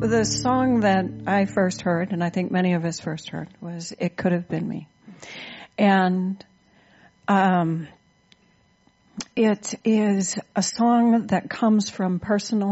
the song that I first heard, and I think many of us first heard, was "It Could Have Been Me," and it is a song that comes from personal